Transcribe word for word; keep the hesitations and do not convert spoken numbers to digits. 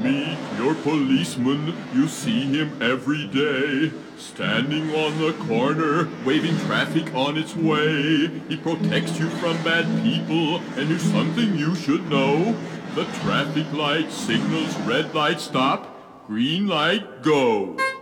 Meet your policeman, you see him every day, standing on the corner, waving traffic on its way. He protects you from bad people, and here's something you should know. The traffic light signals red light stop, green light go.